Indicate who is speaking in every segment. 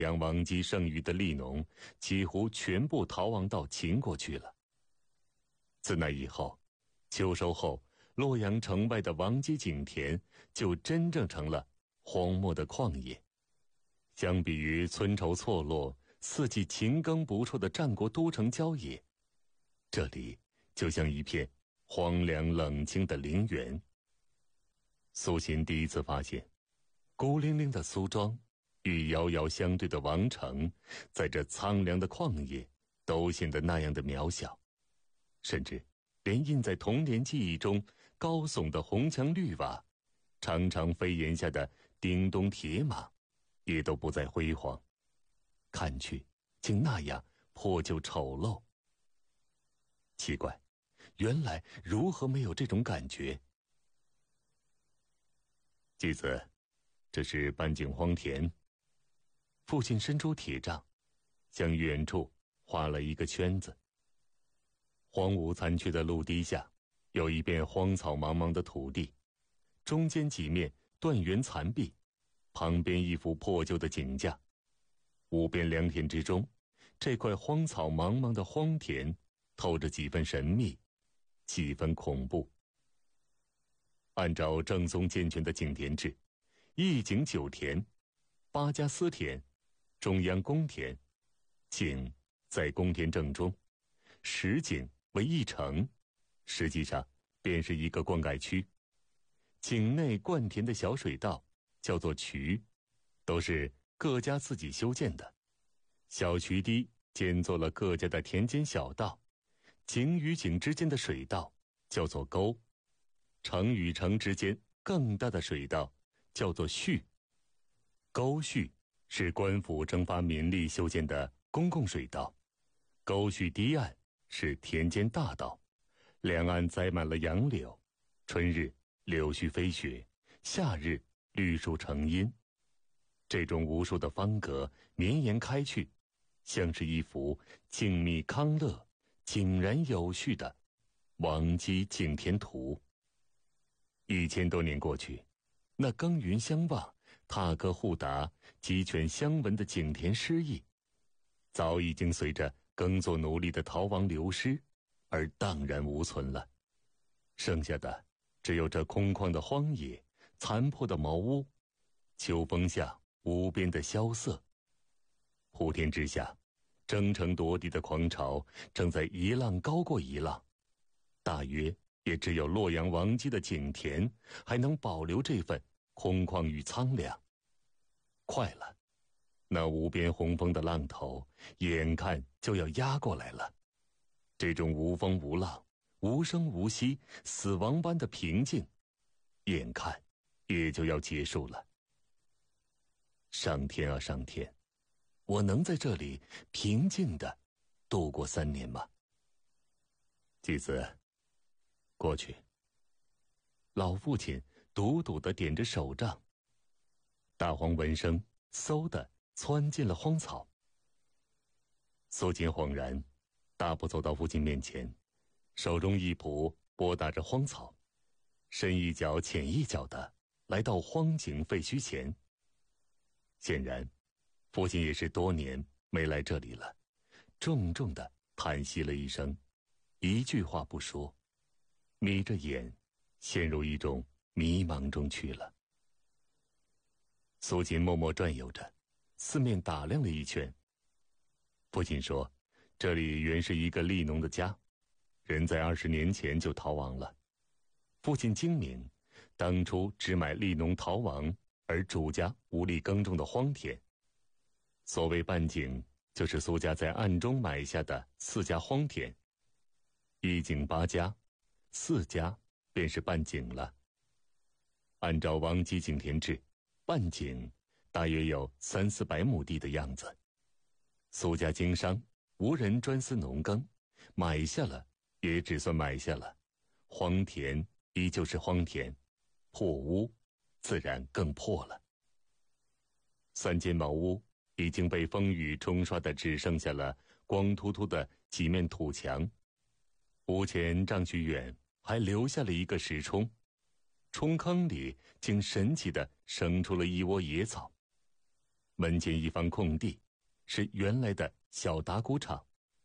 Speaker 1: 杨王姬剩余的吏农几乎全部逃亡到秦国去了。自那以后，秋收后，洛阳城外的王姬井田就真正成了荒漠的旷野。相比于村稠错落、四季勤耕不辍的战国都城郊野，这里就像一片荒凉冷清的陵园。苏秦第一次发现，孤零零的苏庄与遥遥相对的王城，在这苍凉的旷野都显得那样的渺小，甚至连印在童年记忆中高耸的红墙绿瓦、长长飞檐下的叮咚铁马，也都不再辉煌，看去竟那样破旧丑陋。奇怪，原来如何没有这种感觉？继子，这是半径荒田。父亲伸出铁杖，向远处画了一个圈子。荒芜残缺的陆地下，有一片荒草茫茫的土地，中间几面断垣残壁，旁边一幅破旧的井架。无边良田之中，这块荒草茫茫的荒田透着几分神秘，几分恐怖。按照正宗健全的井田制，一井9田，8家私田，中央公田，井在公田正中，10井为一城，实际上便是一个灌溉区。井内灌田的小水道叫做渠，都是各家自己修建的。小渠堤建作了各家的田间小道，井与井之间的水道叫做沟，城与城之间更大的水道叫做序。沟序是官府征发民力修建的公共水道，沟序堤岸是田间大道，两岸栽满了杨柳，春日柳絮飞雪，夏日绿树成荫。这种无数的方格绵延开去，像是一幅静谧康乐、井然有序的王姬井田图。1000多年过去，那耕耘相望、踏歌互答、鸡犬相闻的井田诗意，早已经随着耕作奴隶的逃亡流失而荡然无存了。剩下的只有这空旷的荒野、残破的茅屋、秋风下无边的萧瑟。普天之下，争城夺地的狂潮正在一浪高过一浪，大约也只有洛阳王姬的井田还能保留这份空旷与苍凉。快了，那无边洪峰的浪头眼看就要压过来了。这种无风无浪、无声无息、死亡般的平静，眼看也就要结束了。上天啊上天，我能在这里平静地度过3年吗？继子，过去。老父亲笃笃地点着手杖。大黄闻声嗖地窜进了荒草。苏秦恍然，大步走到父亲面前，手中一蹼拨打着荒草，深一脚浅一脚地来到荒井废墟前。显然父亲也是多年没来这里了，重重地叹息了一声，一句话不说，眯着眼陷入一种迷茫中去了。苏秦默默转悠着，四面打量了一圈。父亲说，这里原是一个吏农的家，人在20年前就逃亡了。父亲精明，当初只买吏农逃亡而主家无力耕种的荒田。所谓半井，就是苏家在暗中买下的4家荒田。1井8家，4家便是半井了。按照王姬井田制，半井大约有300-400亩地的样子。苏家经商，无人专司农耕，买下了也只算买下了，荒田依旧是荒田，破屋自然更破了。3间茅屋已经被风雨冲刷的只剩下了光秃秃的几面土墙，屋前丈许远还留下了一个石冲，冲坑里竟神奇地生出了一窝野草。 门前一方空地，是原来的小打谷场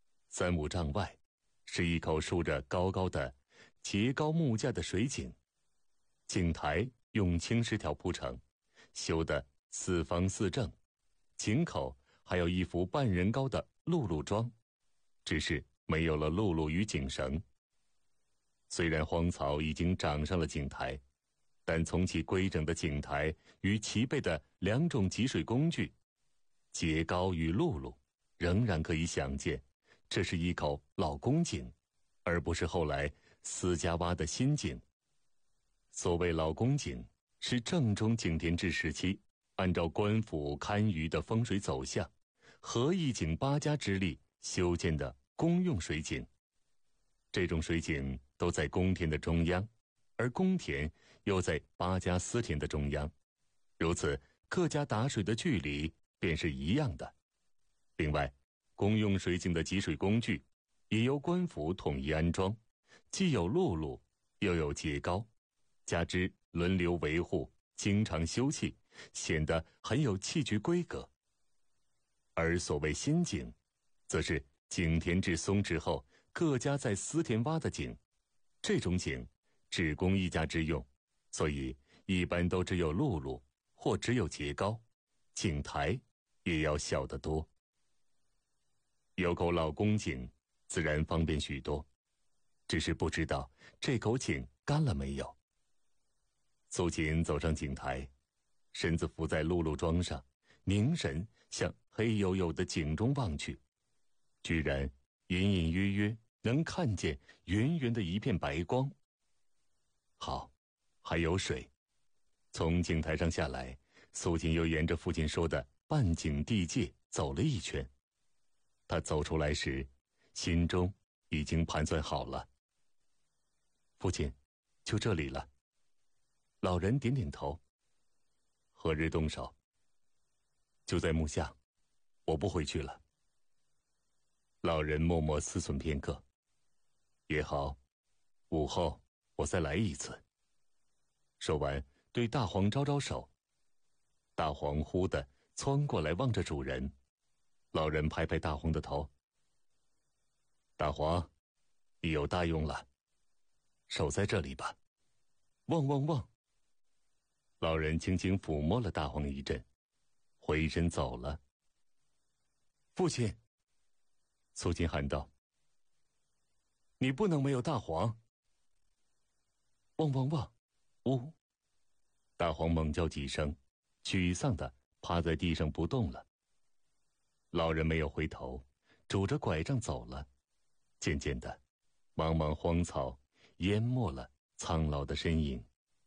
Speaker 1: ，3、5丈外，是一口竖着高高的截高木架的水井，井台用青石条铺成，修得4方4正，井口还有一幅半人高的辘轳桩，只是没有了辘轳与井绳。虽然荒草已经长上了井台，但从其规整的井台与齐备的2种集水工具截高与辘轳，仍然可以想见，这是一口老宫井，而不是后来私家挖的新井。所谓老宫井，是正宗井田制时期按照官府堪舆的风水走向，合一井8家之力修建的公用水井。这种水井都在公田的中央，而公田又在8家私田的中央，如此各家打水的距离便是一样的。另外，公用水井的集水工具也由官府统一安装，既有辘轳，又有截高，加之轮流维护，经常修葺，显得很有器具规格。而所谓新井，则是井田制松弛后各家在私田挖的井，这种井只供一家之用，所以一般都只有辘轳或只有截高，井台也要小得多。有口老宫井，自然方便许多，只是不知道这口井干了没有。苏秦走上井台，身子伏在辘轳桩上，凝神向黑黝黝的井中望去，居然隐隐约约能看见圆圆的一片白光。好，还有水。从井台上下来，苏秦又沿着父亲说的半井地界走了一圈。他走出来时，心中已经盘算好了。父亲，就这里了。老人点点头。何日动手？就在木下，我不回去了。老人默默思忖片刻。也好，午后我再来一次。说完，对大黄招招手。大黄忽地窜过来望着主人。老人拍拍大黄的头。大黄，你有大用了，守在这里吧。汪汪汪！老人轻轻抚摸了大黄一阵，回身走了。父亲，苏秦喊道：“你不能没有大黄！”汪汪汪！呜！大黄猛叫几声，沮丧地趴在地上不动了。老人没有回头，拄着拐杖走了。渐渐的，茫茫荒草淹没了苍老的身影。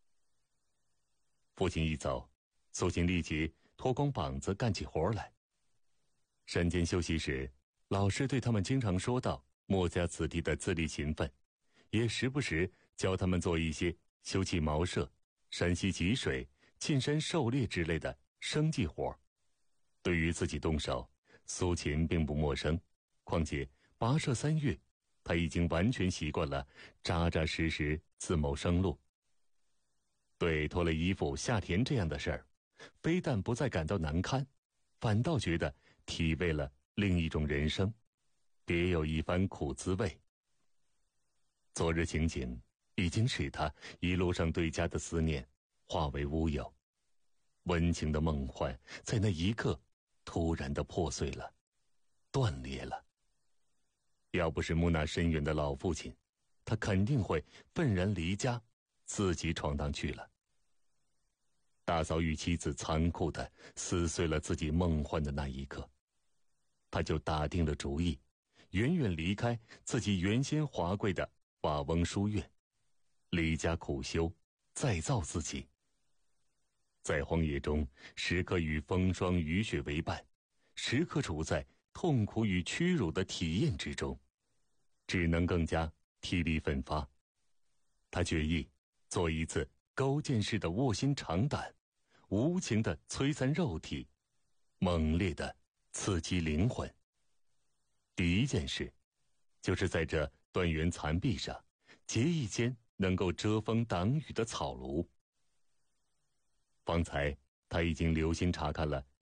Speaker 1: 父亲一走，苏秦立即脱光膀子干起活来。山间休息时，老师对他们经常说道墨家子弟的自立勤奋，也时不时教他们做一些修葺茅舍、山溪汲水、进山狩猎之类的生计活。对于自己动手，苏秦并不陌生，况且跋涉3月，他已经完全习惯了扎扎实实自谋生路。对脱了衣服下田这样的事儿，非但不再感到难堪，反倒觉得体味了另一种人生，别有一番苦滋味。昨日情景已经使他一路上对家的思念化为乌有，温情的梦幻在那一刻突然的破碎了，断裂了。要不是木那深远的老父亲，他肯定会愤然离家，自己闯荡去了。大嫂与妻子残酷地撕碎了自己梦幻的那一刻，他就打定了主意，远远离开自己原先华贵的瓦翁书院，离家苦修，再造自己。在荒野中，时刻与风霜雨雪为伴，时刻处在痛苦与屈辱的体验之中，只能更加体力奋发。他决意做一次勾践式的卧薪尝胆，无情的摧残肉体，猛烈的刺激灵魂。第一件事，就是在这断垣残壁上结一间能够遮风挡雨的草庐。方才他已经留心查看了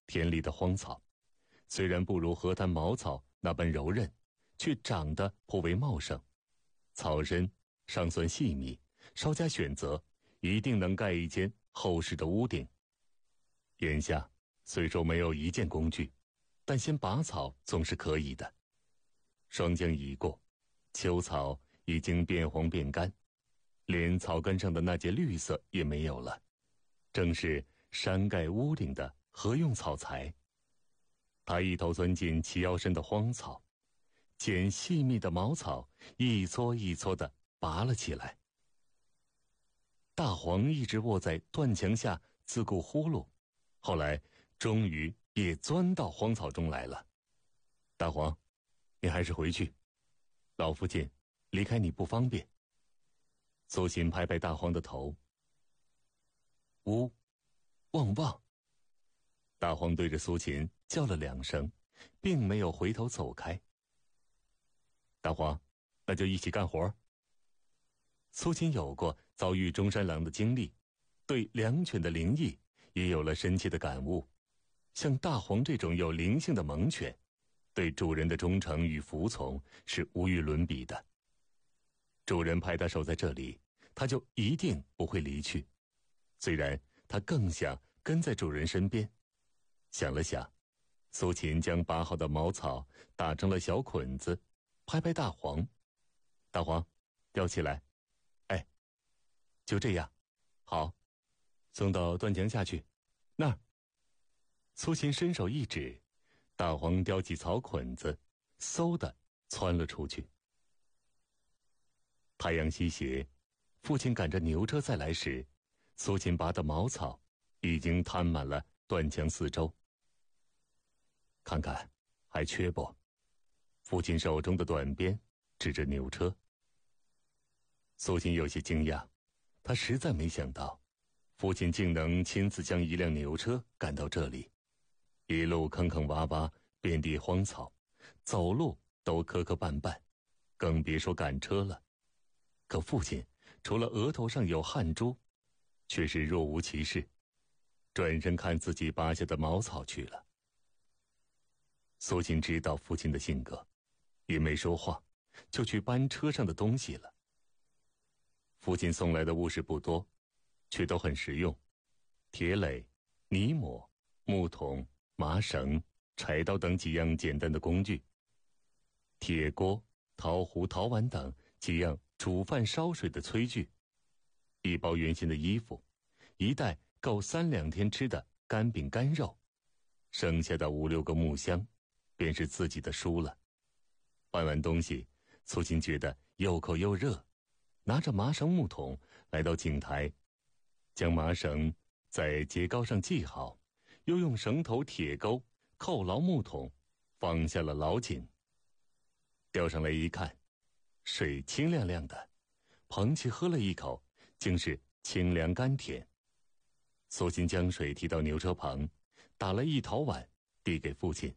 Speaker 1: 田里的荒草，虽然不如河滩茅草那般柔韧，却长得颇为茂盛，草身尚算细密，稍加选择，一定能盖一间厚实的屋顶。眼下虽说没有一件工具，但先拔草总是可以的。霜降已过，秋草已经变黄变干，连草根上的那截绿色也没有了，正是山盖屋顶的合用草材。他一头钻进齐腰深的荒草，捡细密的茅草，一撮一撮地拔了起来。大黄一直卧在断墙下自顾呼噜，后来终于也钻到荒草中来了。大黄，你还是回去，老父亲离开你不方便。苏秦拍拍大黄的头。呜，汪汪！大黄对着苏秦叫了2声，并没有回头走开。大黄，那就一起干活。苏秦有过遭遇中山狼的经历，对良犬的灵异也有了深切的感悟。像大黄这种有灵性的猛犬，对主人的忠诚与服从是无与伦比的。主人派他守在这里，他就一定不会离去。虽然他更想跟在主人身边。想了想，苏秦将拔好的茅草打成了小捆子，拍拍大黄。大黄，吊起来。哎，就这样。好，送到断墙下去。那儿。苏秦伸手一指，大黄叼起草捆子，嗖地窜了出去。太阳西斜，父亲赶着牛车再来时，苏秦拔的茅草已经摊满了断墙四周。看看，还缺不？父亲手中的短鞭指着牛车。苏秦有些惊讶，他实在没想到，父亲竟能亲自将一辆牛车赶到这里。一路坑坑洼洼，遍地荒草，走路都磕磕绊绊，更别说赶车了。可父亲除了额头上有汗珠，却是若无其事，转身看自己拔下的茅草去了。苏秦知道父亲的性格，也没说话，就去搬车上的东西了。父亲送来的物事不多，却都很实用：铁垒、泥抹、木桶、麻绳、柴刀等几样简单的工具，铁锅、陶壶、陶碗等几样煮饭烧水的炊具，一包原先的衣服，一袋够3两天吃的干饼干肉，剩下的5、6个木箱，便是自己的书了。搬完东西，苏秦觉得又口又热，拿着麻绳木桶来到井台，将麻绳在秸皋上系好，又用绳头铁钩扣牢木桶，放下了老井。钓上来一看，水清亮亮的，捧起喝了一口，竟是清凉甘甜。苏秦将水提到牛车旁，打了一陶碗递给父亲。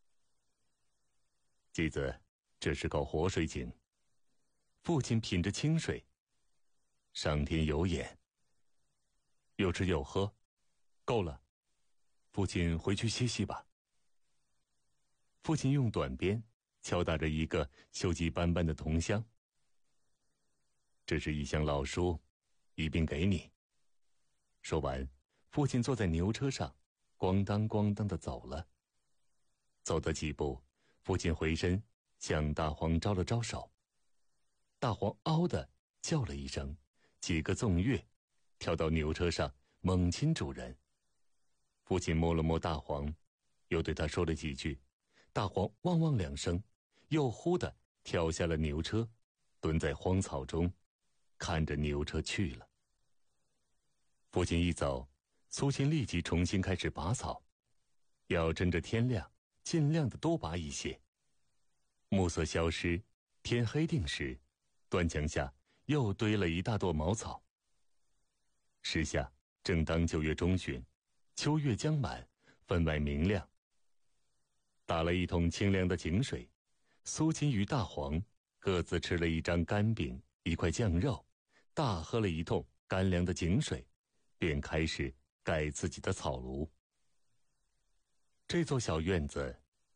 Speaker 1: 继子，这是口活水井。父亲品着清水，上天有眼，有吃有喝，够了。父亲回去歇息吧。父亲用短鞭敲打着一个锈迹斑斑的铜箱。这是一箱老书，一并给你。说完，父亲坐在牛车上，咣当咣当地走了。走得几步，父亲回身向大黄招了招手。大黄嗷地叫了一声，几个纵跃，跳到牛车上，猛亲主人。父亲摸了摸大黄，又对他说了几句。大黄汪汪2声，又忽地跳下了牛车，蹲在荒草中，看着牛车去了。父亲一走，苏秦立即重新开始拔草，要趁着天亮，尽量的多拔一些。暮色消失，天黑定时，断墙下又堆了一大垛茅草。时下正当9月中旬，秋月将满，分外明亮。打了一桶清凉的井水，苏秦与大黄各自吃了一张干饼，1块酱肉，大喝了一通干凉的井水，便开始盖自己的草庐。 这座小院子